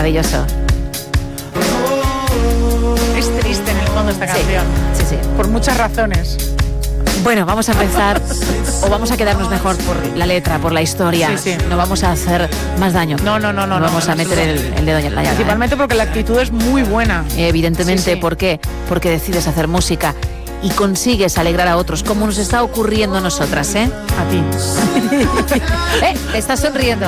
Maravilloso. Es triste en el fondo esta canción. Sí. Por muchas razones. Bueno, vamos a empezar, o vamos a quedarnos mejor por la letra, por la historia. Sí. No vamos a hacer más daño. No. Vamos a meter el dedo en la llaga. Principalmente porque la actitud es muy buena. Evidentemente, Sí. ¿por qué? Porque decides hacer música y consigues alegrar a otros, como nos está ocurriendo a nosotras, ¿eh? A ti. Te estás sonriendo.